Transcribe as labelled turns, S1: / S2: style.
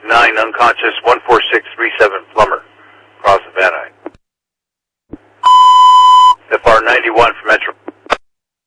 S1: 9 unconscious, 14637 plumber, across the Van Nuys. FR91 for Metro.